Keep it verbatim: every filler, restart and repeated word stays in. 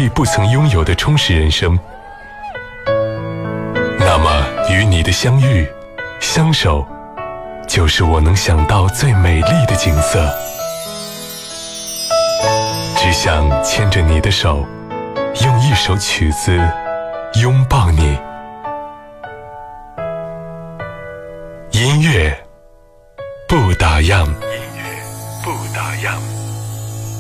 历不曾拥有的充实人生。那么与你的相遇相守，就是我能想到最美丽的景色。只想牵着你的手，用一首曲子拥抱你。音乐不打烊，音乐不打烊。